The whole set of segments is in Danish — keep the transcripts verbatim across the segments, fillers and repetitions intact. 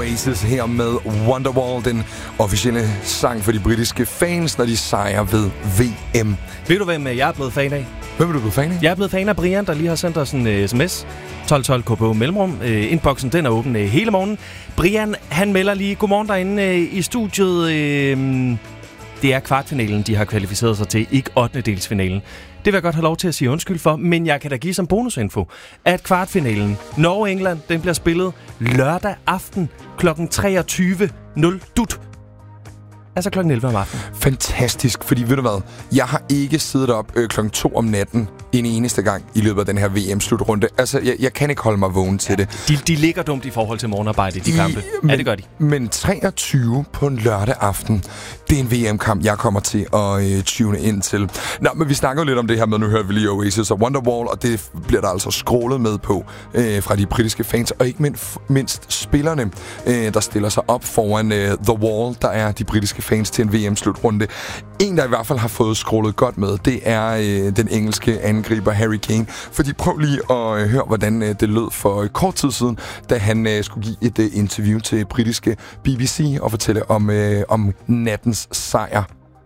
Oasis her med Wonderwall, den officielle sang for de britiske fans, når de sejrer ved V M. Ved du, hvem jeg er blevet fan af? Hvem er du blevet fan af? Jeg er blevet fan af Brian, der lige har sendt os en uh, sms. tolv tolv K P O Mellemrum. Uh, Inboxen, den er åben uh, hele morgen. Brian, han melder lige godmorgen derinde uh, i studiet. Uh, det er kvartfinalen, de har kvalificeret sig til, ikke ottendedelsfinalen. Det vil jeg godt have lov til at sige undskyld for, men jeg kan da give som bonusinfo, at kvartfinalen Norge-England, den bliver spillet lørdag aften klokken treogtyve nul dut. Altså klokken elleve om aftenen. Fantastisk, fordi ved du hvad, jeg har ikke siddet op øh, klokken to om natten en eneste gang i løbet af den her V M-slutrunde. Altså, jeg, jeg kan ikke holde mig vågen til det. De, de ligger dumt i forhold til morgenarbejde, de kampe. Men, ja, det gør de. Men treogtyve på en lørdag aften, det er en V M-kamp, jeg kommer til at øh, tune ind til. Nå, men vi snakker jo lidt om det her med, nu hører vi lige Oasis og Wonderwall, og det bliver der altså scrollet med på øh, fra de britiske fans, og ikke mindst, mindst spillerne, øh, der stiller sig op foran øh, The Wall, der er de britiske fans til en V M-slutrunde. En, der i hvert fald har fået scrollet godt med, det er øh, den engelske angriber Harry Kane. Fordi prøv lige at øh, høre, hvordan øh, det lød for øh, kort tid siden, da han øh, skulle give et øh, interview til britiske B B C og fortælle om, øh, om nattens sejr.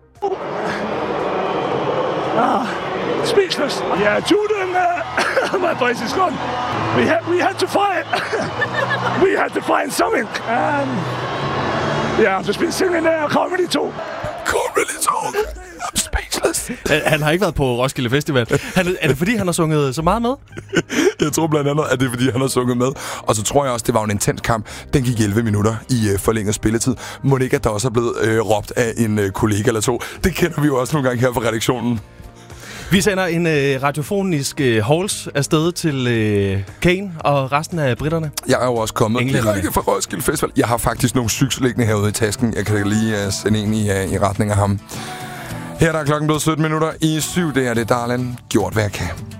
Ah, speechless. Yeah, Jordan, uh, my voice is gone. We had, we had to fight. We had to find something. Um, yeah, I've just been singing there. I can't really talk. Can't really talk. I'm speechless. Han har ikke været på Roskilde Festival. Han, er det fordi, han har sunget så meget med? Jeg tror blandt andet, at det er fordi, han har sunget med. Og så tror jeg også, det var en intens kamp. Den gik elleve minutter i uh, forlænget spilletid. Må ikke, at der også er blevet uh, råbt af en uh, kollega eller to. Det kender vi jo også nogle gange her fra redaktionen. Vi sender en øh, radiofonisk øh, halls afsted til øh, Kane og resten af britterne. Jeg er jo også kommet direkte fra Roskilde Festival. Jeg har faktisk nogle cykler liggende herude i tasken. Jeg kan lige uh, sende en i, uh, i retning af ham. Her der er klokken blevet sytten minutter i syv. Det er det, Darlan. Gjort hvad jeg kan.